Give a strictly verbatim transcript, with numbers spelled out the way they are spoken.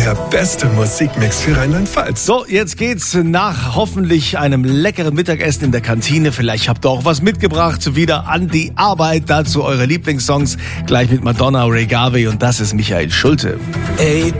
Der beste Musikmix für Rheinland-Pfalz. So, jetzt geht's nach hoffentlich einem leckeren Mittagessen in der Kantine. Vielleicht habt ihr auch was mitgebracht, wieder an die Arbeit. Dazu eure Lieblingssongs, gleich mit Madonna, Ray Garvey und das ist Michael Schulte. Ey,